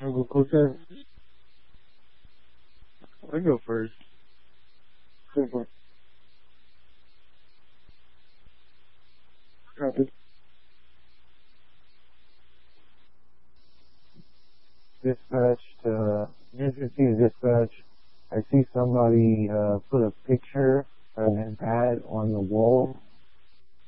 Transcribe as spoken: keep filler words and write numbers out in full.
I'll go first. I go first. Super. Copy. Dispatch to emergency dispatch. I see somebody uh, put a picture of an ad on the wall